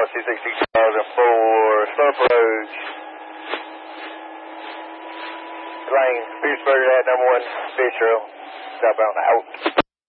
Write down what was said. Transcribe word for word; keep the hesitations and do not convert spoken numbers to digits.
two six six thousand for Slope Road. Lane, Pierceburg at number one, Fish Trail. Southbound out.